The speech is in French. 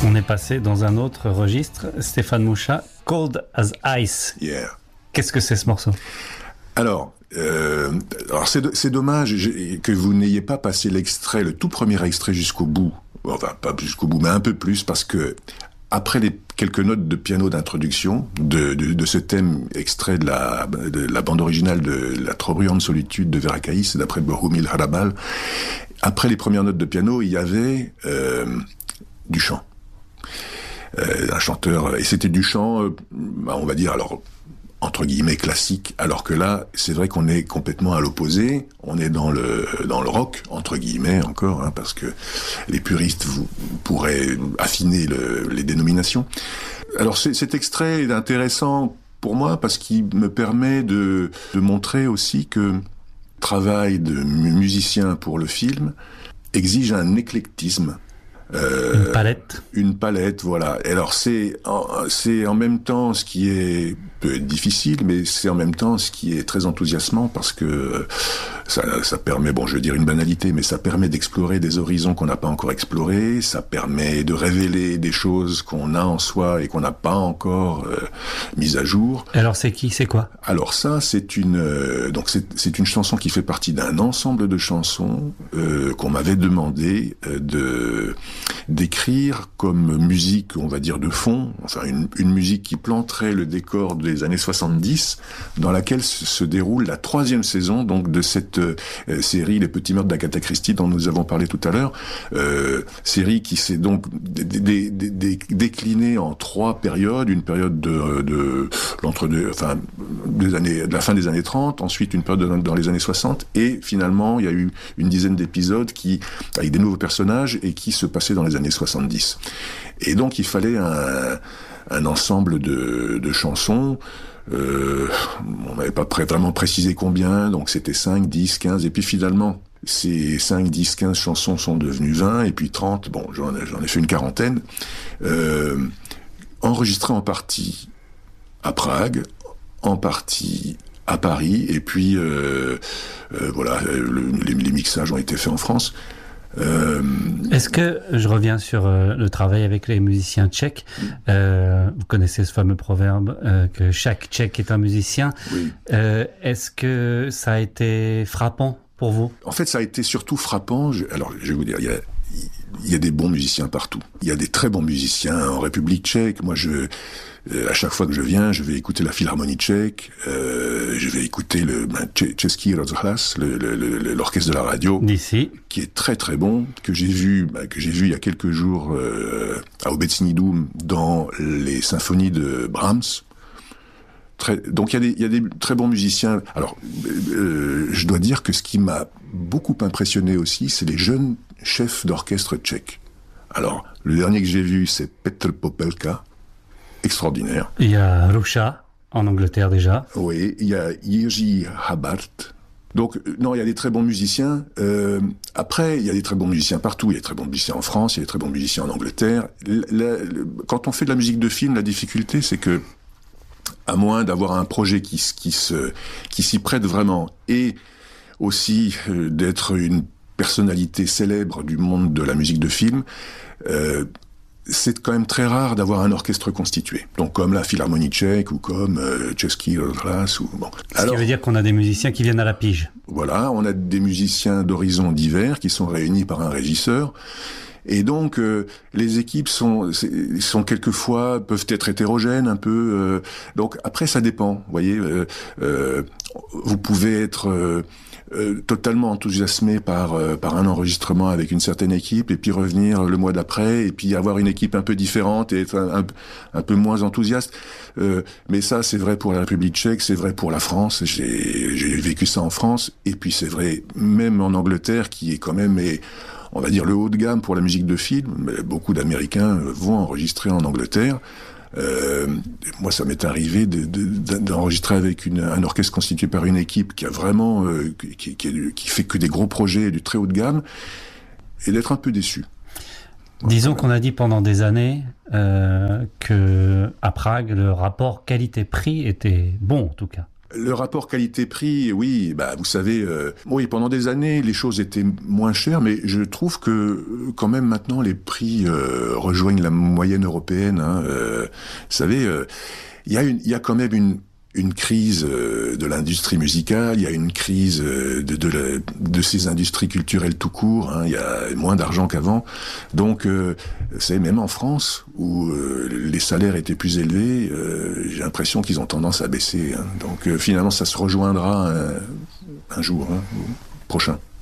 On est passé dans un autre registre. Stéphane Moucha, Cold as Ice. Yeah. Qu'est-ce que c'est ce morceau ? Alors c'est dommage que vous n'ayez pas passé l'extrait, le tout premier extrait jusqu'au bout. Enfin, pas jusqu'au bout, mais un peu plus, parce que après les quelques notes de piano d'introduction de ce thème extrait de la bande originale de La trop bruyante solitude de Verakaïs, d'après Bohumil Harabal, après les premières notes de piano, il y avait du chant. Un chanteur, et c'était du chant, on va dire, alors entre guillemets classique, alors que là, c'est vrai qu'on est complètement à l'opposé, on est dans le rock, entre guillemets encore, hein, parce que les puristes vous pourraient affiner les dénominations. Alors cet extrait est intéressant pour moi parce qu'il me permet de montrer aussi que le travail de musicien pour le film exige un éclectisme. Une palette, voilà. Et alors c'est en même temps ce qui est peut être difficile, mais c'est en même temps ce qui est très enthousiasmant parce que ça permet, bon, je veux dire une banalité, mais ça permet d'explorer des horizons qu'on n'a pas encore explorés, ça permet de révéler des choses qu'on a en soi et qu'on n'a pas encore mises à jour. Alors c'est quoi ? Alors ça, c'est une chanson qui fait partie d'un ensemble de chansons qu'on m'avait demandé d'écrire comme musique, on va dire de fond, enfin une musique qui planterait le décor des années 70, dans laquelle se déroule la 3e saison donc de cette série Les Petits Meurtres d'Agatha Christie dont nous avons parlé tout à l'heure, série qui s'est donc déclinée en 3 périodes, une période de l'entre-deux, enfin de la fin des années 30, ensuite une période dans les années 60, et finalement il y a eu une dizaine d'épisodes avec des nouveaux personnages et qui se passaient dans les années 70. Et donc il fallait un ensemble de chansons. On n'avait pas vraiment précisé combien, donc c'était 5, 10, 15, et puis finalement ces 5, 10, 15 chansons sont devenues 20, et puis 30, bon, j'en ai fait une quarantaine, enregistrées en partie à Prague, en partie à Paris, et puis voilà, les mixages ont été faits en France. Est-ce que, je reviens sur le travail avec les musiciens tchèques, vous connaissez ce fameux proverbe que chaque tchèque est un musicien, oui. Est-ce que ça a été frappant pour vous ? En fait, ça a été surtout frappant, je vais vous dire, il y a des bons musiciens partout. Il y a des très bons musiciens en République tchèque. Moi, à chaque fois que je viens, je vais écouter la Philharmonie tchèque, je vais écouter le Český rozhlas, l'orchestre de la radio, d'ici, qui est très très bon, que j'ai vu il y a quelques jours à Obecní dům dans les symphonies de Brahms. Donc il y a des très bons musiciens. Alors, je dois dire que ce qui m'a beaucoup impressionné aussi, c'est les jeunes chefs d'orchestre tchèques. Alors, le dernier que j'ai vu, c'est Petr Popelka, extraordinaire. Il y a Ruša, en Angleterre déjà. Oui, il y a Jiří Habart. Donc, non, il y a des très bons musiciens. Après, il y a des très bons musiciens partout. Il y a des très bons musiciens en France, il y a des très bons musiciens en Angleterre. Quand on fait de la musique de film, la difficulté, c'est que, à moins d'avoir un projet qui s'y prête vraiment, et aussi d'être une personnalité célèbre du monde de la musique de film, c'est quand même très rare d'avoir un orchestre constitué. Donc comme la Philharmonie tchèque ou comme Český rozhlas ou bon. Ce qui veut dire qu'on a des musiciens qui viennent à la pige. Voilà, on a des musiciens d'horizons divers qui sont réunis par un régisseur. Et donc les équipes sont quelquefois peuvent être hétérogènes un peu. Donc après ça dépend. Vous voyez, vous pouvez être totalement enthousiasmé par un enregistrement avec une certaine équipe et puis revenir le mois d'après et puis avoir une équipe un peu différente et être un peu moins enthousiaste. Mais ça c'est vrai pour la République tchèque, c'est vrai pour la France. J'ai vécu ça en France et puis c'est vrai même en Angleterre qui est quand même on va dire le haut de gamme pour la musique de film. Beaucoup d'Américains vont enregistrer en Angleterre. Moi, ça m'est arrivé d'enregistrer avec un orchestre constitué par une équipe qui a vraiment qui fait que des gros projets du très haut de gamme et d'être un peu déçu. Disons qu'on a dit pendant des années que à Prague le rapport qualité-prix était bon en tout cas. Le rapport qualité-prix, oui, bah vous savez, oui, pendant des années, les choses étaient moins chères, mais je trouve que quand même maintenant les prix rejoignent la moyenne européenne. Hein, vous savez, il y a quand même une crise de l'industrie musicale, il y a une crise de ces industries culturelles tout court, hein, il y a moins d'argent qu'avant. Donc, c'est même en France, où les salaires étaient plus élevés, j'ai l'impression qu'ils ont tendance à baisser. Hein. Donc, finalement, ça se rejoindra un jour, hein, prochain.